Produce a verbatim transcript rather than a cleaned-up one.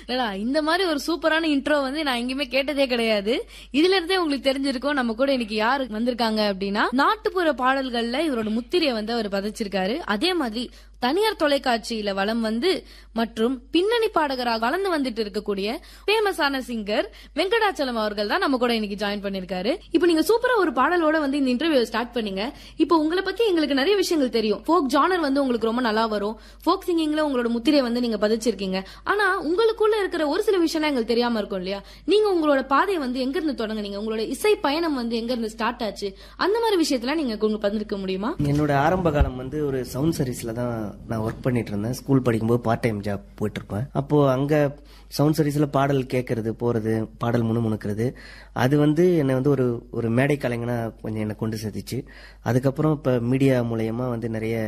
இல்லடா, இந்த மாதிரி ஒரு சூப்பரான இன்ட்ரோ வந்து நான் எங்கேயுமே கேட்டதே கிடையாது. இதுல இருந்தே உங்களுக்கு தெரிஞ்சிருக்கும் நம்ம கூட இன்னைக்கு யாரு வந்திருக்காங்க அப்படின்னா, நாட்டுப்புற பாடல்கள்ல இவரோட முத்திரையை வந்து அவர் பதிச்சிருக்காரு. அதே மாதிரி தனியார் தொலைக்காட்சியில வலம் வந்து மற்றும் பின்னணி பாடகராக வளர்ந்து வந்துட்டு இருக்கக்கூடிய பேமஸான சிங்கர் வெங்கடாச்சலம் அவர்கள் தான் நம்ம கூட இன்னைக்கு ஜாயின் பண்ணிருக்காரு. இப்போ நீங்க சூப்பரா ஒரு பாடலோட வந்து இந்த இன்டர்வியூ ஸ்டார்ட் பண்ணீங்க. இப்போ உங்களை பத்தி எங்களுக்கு நிறைய விஷயங்கள் தெரியும். ஃபோக் ஜானர் வந்து உங்களுக்கு ரொம்ப நல்லா வரும். ஃபோக் சிங்கிங்ல உங்களோட முத்திரையை வந்து நீங்க பதிச்சிருக்கீங்க. ஆனா உங்களுக்குள்ள இருக்கிற ஒரு சில விஷயம் எங்களுக்கு தெரியாம இருக்கும் இல்லையா? நீங்க உங்களோட பாதையை வந்து எங்க இருந்து தொடங்குனீங்க? உங்களோட இசை பயணம் வந்து எங்க இருந்து ஸ்டார்ட் ஆச்சு? அந்த மாதிரி விஷயத்துல நீங்க பகிர்ந்துக்க முடியுமா? என்னோட ஆரம்ப காலம் வந்து ஒரு சவுண்ட் சர்வீஸ்ல தான் நான் ஒர்க் பண்ணிட்டு இருந்தேன். ஸ்கூல் படிக்கும்போது பார்ட் டைம் ஜாப் போயிட்டு இருப்பேன். அப்போ அங்க சவுண்ட் சர்வீஸ்ல பாடல் கேட்கறது, போறது, பாடல் முணுமுணுக்கிறது, அது வந்து என்னை வந்து ஒரு ஒரு மேடை கலைஞனா கொஞ்சம் என்னை கொண்டு சேர்த்துச்சு. அதுக்கப்புறம் இப்ப மீடியா மூலயமா வந்து நிறைய